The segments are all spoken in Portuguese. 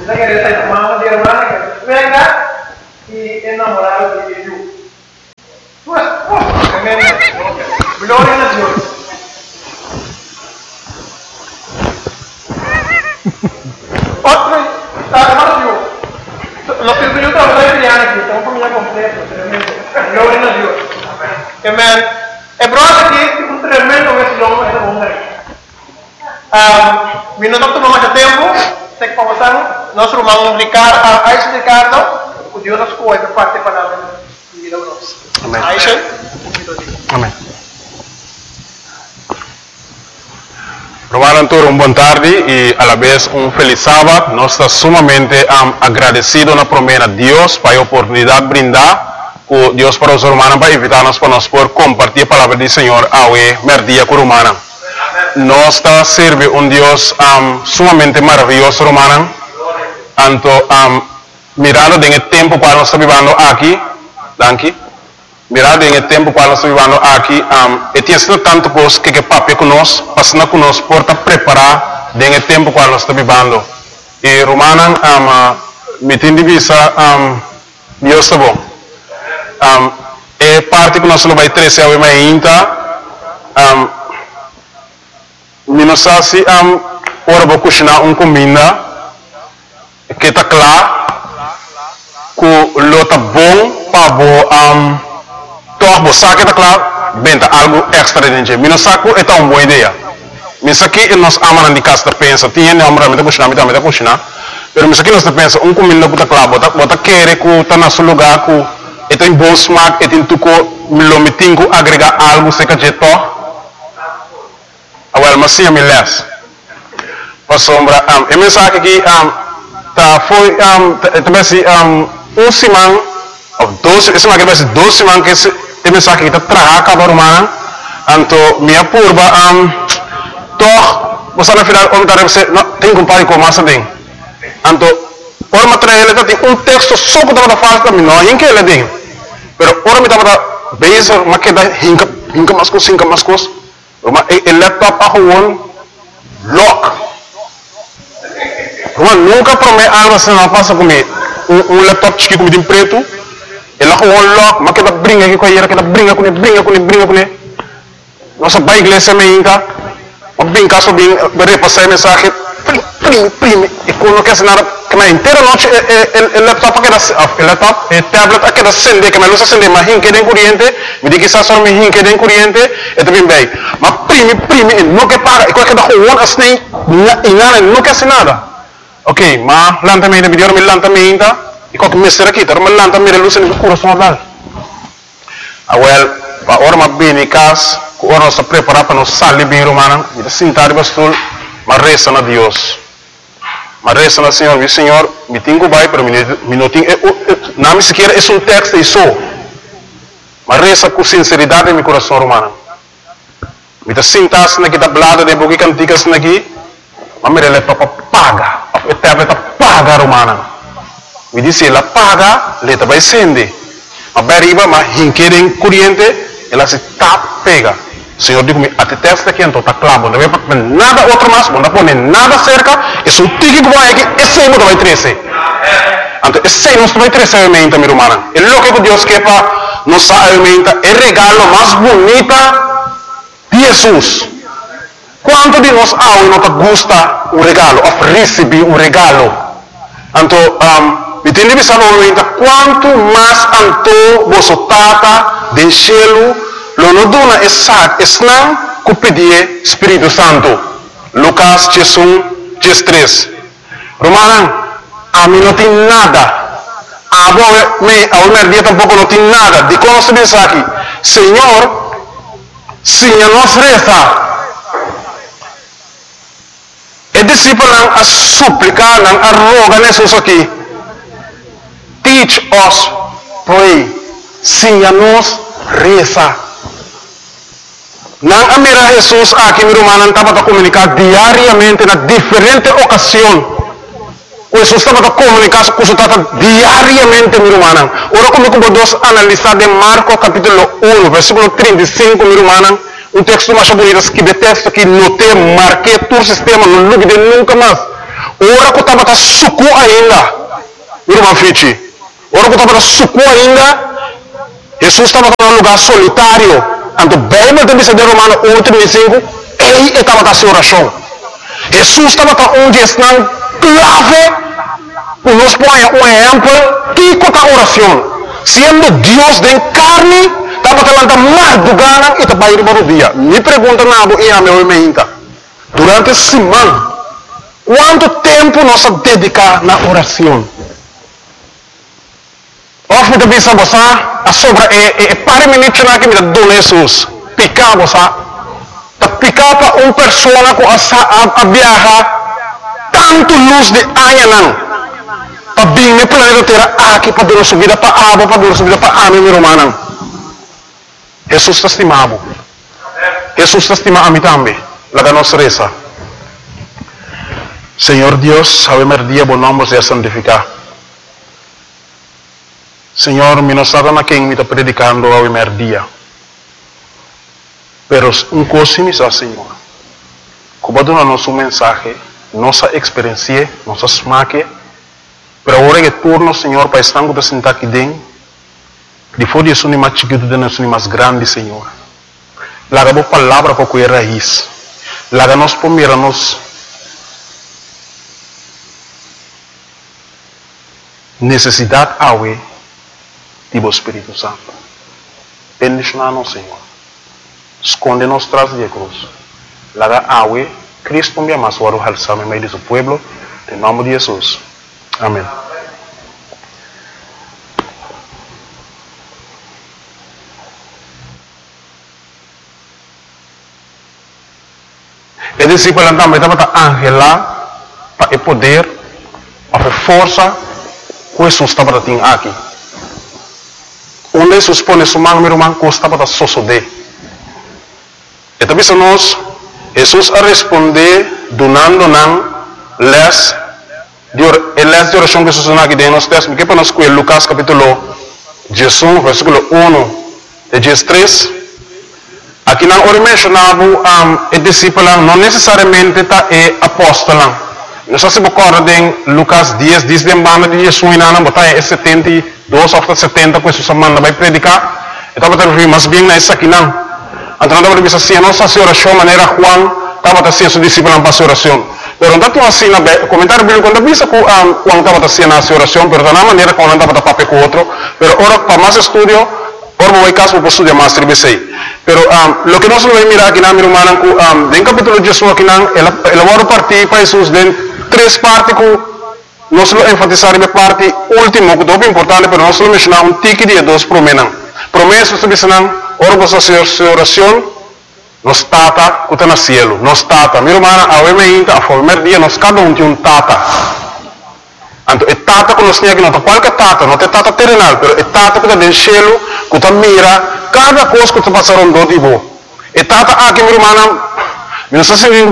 Esa quería ser mamá de hermana que venga y enamorado de Dios. Pues, gloria a Dios. Otro, hermano Dios. Los que yo trabajo de Diana aquí, estamos familia completa, tremendo. Gloria a Dios. Amén. El problema aquí es un tremendo vecino esta mujer. Mi no tomamos mucho tiempo, sé que pasamos, nós vamos Ricardo, o Deus nos cuida parte da palavra de vida nossa. Amém. Aisha? Amém. Romano Antônio, boa tarde e a la vez feliz sábado. Nós estamos sumamente agradecidos na promessa de Deus para a oportunidade de brindar com Deus para os romanos para invitar-nos para nós poder compartilhar a palavra do Senhor ao merdia com romana. Nós estamos servindo Deus sumamente maravilhoso, romana. Tanto mirando no tempo para nós estamos vivendo aqui, danke. Mirado em tempo para nós vivendo aqui, e tinha sido tanto coisa que papai conosco, passando conosco por preparar em tempo para nós vivendo. E Romana, me tem de vista, Deus está bom. E parte que nós não vai trazer a minha inta, me não sabe se ora vou cozinhar comida que está claro, que lo está bom para toch você que está claro, venda algo extra dentro. Mino saco é uma boa ideia. Mas aqui nós amamos de casa pensa, tinha não amamos de cozinhar, mas cozinhar. Mas aqui nós pensa comida que está claro, bota querer que está no seu lugar, que tem bom smaak, tem tudo lo metingo agregar algo se que je to. Awal masih me les. Pasombra e mensagem aqui tá foi também simang of 12 esse magre vai 12 simang que tem mensagem que tá trabalhar com a romana anto minha purba toch você na final comentar você tem compare com massa bem anto por material ele tem texto só que tá fácil para mim não em que ele tem pero ora me tá base mas que dá hinca mas coisa o laptop a gewoon lock nunca promete algo assim não passa comigo laptop chique como de preto ela gewoon lock mas que dá brinca aqui com a que dá brinca com ele nossa para a igreja me inca o bem caso bem repassar mensagem prime e quando quer nada que na inteira noite o laptop que dá o laptop e tablet que dá acende que me luz acende mas hinque de corrente me diz que só me hinque de corrente e também bem mas prime não que paga e qualquer da gewoon assim não quer nada ok mas lantamente me deu me lantamente e qualquer mestre aqui tá mas lantamente luz no coração dal awel pa ora ma bem cas ora nós preparar para nós sair bem romana e sentar bastul mas reza na Deus mas reza na Senhor, meu Senhor, me tenho vai para minutinho, não me sequer é texto e só, mas reza com sinceridade em meu coração romano. Me tá sentasse naquela blada de boca canticas naqui, mas me releva para paga, para paga romana. Me disse ela paga, leta vai sende, mas beriba, mas hinquerem corrente, ela se tap pega. Senhor digo-me, até testa aqui então está claro, não vai pôr nada outro mais, não põe nada cerca, é só tique que vai aqui, esse não vai trazer. Então esse não vai trazer a alimenta, meu irmão. É o que Deus quer para nos alimenta, é o regalo mais bonito de Jesus. Quanto de nós há não gosta o regalo, of receber o regalo. Então, me tem de pensar quanto mais anto você tata de cielo lo dona é sac, esnam, que pedir Espírito Santo. Lucas 3. Romana, a mim não tem nada. A minha dia tampouco não tem nada. De como se diz aqui, Senhor, Senhor nos reza. E discípulo a suplicar, a rogar Jesus aqui. Teach us, pray. Senhor nos reza. Não amira Jesus aqui, meu irmão, estava a comunicar diariamente na diferente ocasião. Jesus estava a comunicar com o diariamente, meu irmão. Ora, como podemos analisar de Marcos capítulo 1, versículo 35, meu irmão, um texto mais bonito, que de texto que notei, marquei todo o sistema, não duvide nunca mais. ora que estava suco ainda, irmão Fichi, ora que estava suco ainda, Jesus estava num lugar solitário. Então, bem, mas também se der Romano 1:35, ele estava na sua oração. Jesus estava onde está clave, para nos pôr um exemplo, que é a oração. Sendo Deus de carne, estava falando mais do gana e estava indo para o dia. Me pergunta nada e a meu inca. Durante a semana, quanto tempo nós dedicamos na oração? Of me bisa bosa, a sobra pare minutos na que me dá Jesus. Picar bosa, ta picar para uma pessoa que a viajar tanto luz de anha para bem me planeta terra aqui para dar subida para aba para dar subida para ame mi romana. Jesus está estimado. Jesus está estimado a mim também. La nossa reza. Senhor Deus, sabe merdia bom nome seja santificado. Senhor, mi non stava na quem mi sta predicando a merdia. Pero un cosa mi sa, Senhor. Como dona nosso mensagem, nossa experiência, nossa smaque, pero agora que turno, Senhor, para estar com sentar aqui dentro, de fora de suni mais chiquito de nós mais grande, Senhor. Laga bo palavra para cuidar raiz. Laga nos pomira nos necessidade awe do Espírito Santo. Bendicionar-nos, Senhor. Esconde-nos tras de cruz. Laga awe, Cristo me ama suaro halsame meio de seu pueblo. Em nome de Jesus. Amém. E discípulo então estava angela para poder, para força, que Jesus estava tendo aqui. Onde Jesus põe sua mão, meu irmão, custa para sosode. E também se nós, Jesus a responder, donando les de oração que Jesus não aqui dentro, nós temos que para nós com Lucas capítulo 18, versículo 1 de 13. Aqui não ora mencionava o discípulo, não necessariamente está apóstolo. Nós se recorda em Lucas 10, diz de banda de Jesus não botar 72 ou 70 que Jesus manda vai predicar. Então está referindo mais bem nessa aqui não. Então não deve ser assim, nossa oração maneira Juan estava assim seu discípulo para a oração. Pero não está assim na comentário bíblico quando visa que Juan estava assim na oração, pero da maneira como não estava papel com outro. Pero ora para mais estudio, ora vou caso para estudar mais tribesei. Pero lo que nós vamos mirar aqui na minha irmã, em capítulo 18 aqui não, ela vai partir para Jesus de três partes que nós vamos enfatizar na parte última, que é muito importante, mas nós vamos mencionar tique de dois promessas. Promessas que dizem, ora você sua oração, nos tata que está no cielo, nos tata. Minha irmã, a OMI, a primeiro dia, nós cada um tem tata. Então, é tata que nós temos aqui, não é qualquer tata, não é tata terrenal, mas é tata que está no cielo, que está mira cada coisa que está passando do tipo. É tata aqui, minha irmã, não sei se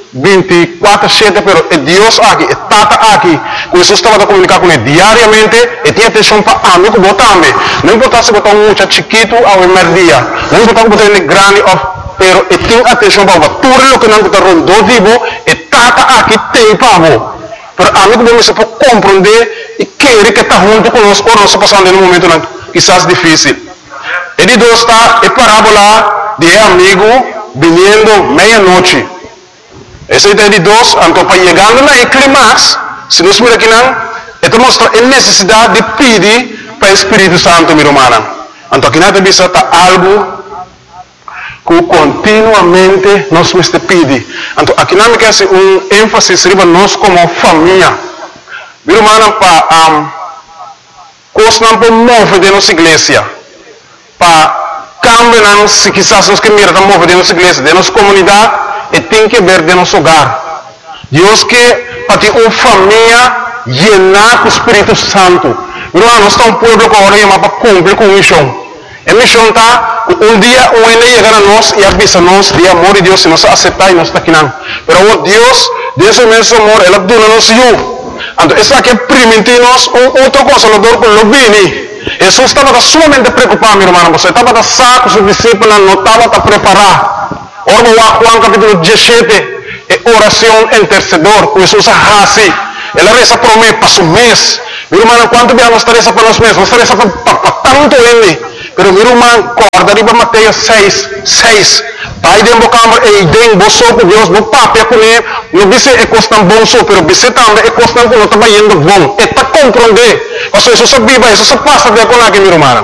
24/7, mas é Deus aqui, é tata aqui. Que Jesus estava a comunicar com ele diariamente e tinha atenção para amigo botar-me. Não importa se botar um muito chiquito ao primeiro dia, não importa se botar ele grande, pero e tinha atenção para tudo o que não está rondando vivo, e tata aqui tem para você. Pero amigo bom, você pode compreender e querer que está junto conosco, ou nós estamos passando em um momento quizás difícil. E de dois está a parábola de amigo vindo meia-noite. Essa ideia de dois, então para chegando na clímax, se nós miramos aqui não, então mostra a necessidade de pedir para o Espírito Santo, minha irmã. Então aqui nada bisa está algo que continuamente nós nos pedimos. Então aqui não me quer ênfase sobre nós como família. Minha irmã, para coisas não podemos mover de nossa igreja, para cambiar, se quizás nós queremos mover de nossa igreja, de nossa comunidade, e tem que ver de nosso hogar. Deus quer para ter uma família llena com o Espírito Santo. Minha irmã, nós estamos um povo que agora para cumprir com a missão. A missão está, um dia o Ene chegar a nós e avisa-nos de amor de Deus, se nós aceitar e nós está aqui não. Pero Deus, desse imenso amor, Ele dona-nos eu. Então, essa aqui permite-nos outra consolador com o bem. Jesus estava sumamente preocupado, meu irmão. Você estava saco, seus discípulos não estavam preparados. Ora, Juan capítulo 17, oração intercedor, com Jesus assim. Ela reza por mim, passa um mês. Meu irmão, quanto bem nós reza para os meses? Nós reza para tanto ele. Pero meu irmão, corda riba Mateus 6. Pai de embocamba e den boso com Deus, no papel com ele, no bice é costan bom so, pero bice também é costan com o trabalhando bom. É para compreender. Ou seja, isso viva, isso passa de acolá que meu irmão.